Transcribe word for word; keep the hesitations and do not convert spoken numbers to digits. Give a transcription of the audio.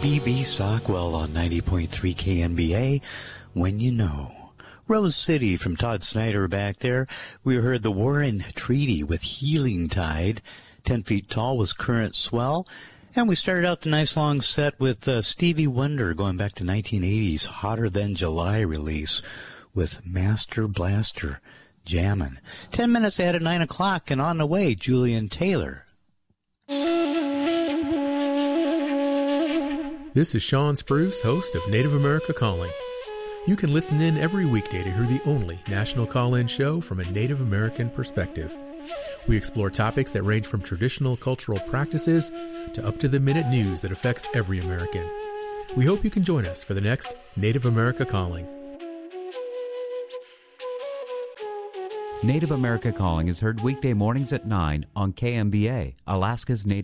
B B. Stockwell on ninety point three K N B A, When You Know. Rose City from Todd Snyder back there. We heard the Warren Treaty with Healing Tide. Ten Feet Tall was Current Swell. And we started out the nice long set with uh, Stevie Wonder going back to nineteen eighties Hotter Than July release with Master Blaster Jammin'. Ten minutes ahead of nine o'clock and on the way, Julian Taylor. This is Sean Spruce, host of Native America Calling. You can listen in every weekday to hear the only national call-in show from a Native American perspective. We explore topics that range from traditional cultural practices to up-to-the-minute news that affects every American. We hope you can join us for the next Native America Calling. Native America Calling is heard weekday mornings at nine on K M B A, Alaska's Native